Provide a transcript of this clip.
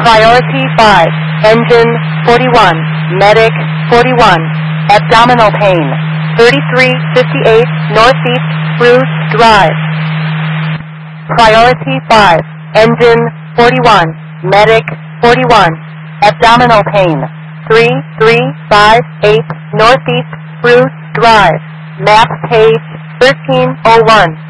Priority 5, engine 41, medic 41, abdominal pain, 3358 Northeast Spruce Drive. Priority 5, engine 41, medic 41, abdominal pain, 3358 Northeast Spruce Drive, map page 1301.